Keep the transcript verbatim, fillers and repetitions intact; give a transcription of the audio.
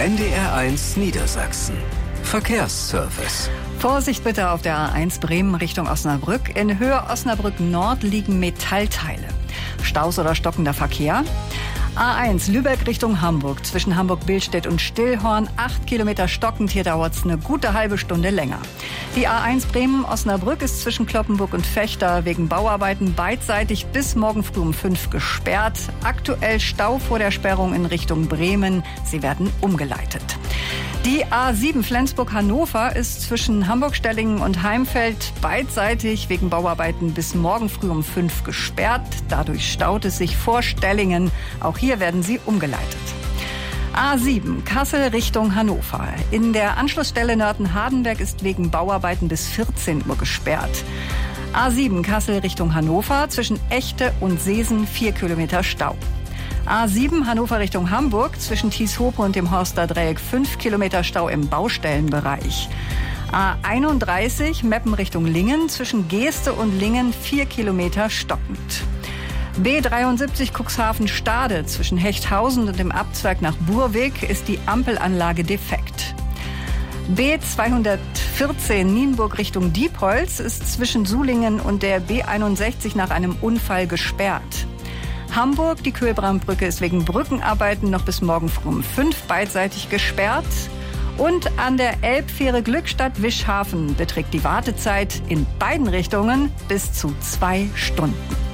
N D R eins Niedersachsen. Verkehrsservice. Vorsicht bitte auf der A eins Bremen Richtung Osnabrück. In Höhe Osnabrück Nord liegen Metallteile. Staus oder stockender Verkehr. A eins Lübeck Richtung Hamburg. Zwischen Hamburg-Billstedt und Stillhorn. Acht Kilometer stockend. Hier dauert es eine gute halbe Stunde länger. Die A eins Bremen-Osnabrück ist zwischen Cloppenburg und Vechta wegen Bauarbeiten beidseitig bis morgen früh um fünf gesperrt. Aktuell Stau vor der Sperrung in Richtung Bremen. Sie werden umgeleitet. Die A sieben Flensburg-Hannover ist zwischen Hamburg-Stellingen und Heimfeld beidseitig wegen Bauarbeiten bis morgen früh um fünf gesperrt. Dadurch staut es sich vor Stellingen. Auch hier werden sie umgeleitet. A sieben Kassel Richtung Hannover. In der Anschlussstelle Nörten-Hardenberg ist wegen Bauarbeiten bis vierzehn Uhr gesperrt. A sieben Kassel Richtung Hannover. Zwischen Echte und Seesen vier Kilometer Stau. A sieben Hannover Richtung Hamburg, zwischen Thieshope und dem Horster Dreieck fünf Kilometer Stau im Baustellenbereich. A einunddreißig Meppen Richtung Lingen, zwischen Geeste und Lingen vier Kilometer stockend. B dreiundsiebzig Cuxhaven-Stade, zwischen Hechthausen und dem Abzweig nach Burweg ist die Ampelanlage defekt. B zweihundertvierzehn Nienburg Richtung Diepholz ist zwischen Sulingen und der B einundsechzig nach einem Unfall gesperrt. Hamburg, die Köhlbrandbrücke ist wegen Brückenarbeiten noch bis morgen früh um fünf beidseitig gesperrt. Und an der Elbfähre Glückstadt-Wischhafen beträgt die Wartezeit in beiden Richtungen bis zu zwei Stunden.